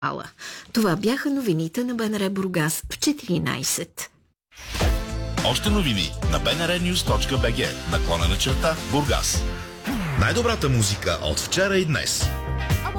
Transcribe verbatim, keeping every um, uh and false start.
Ала. Това бяха новините на БНР Бургас в четиринайсет. Още новини на bnrnews точка bg, наклонена черта Бургас. Най-добрата музика от вчера и днес.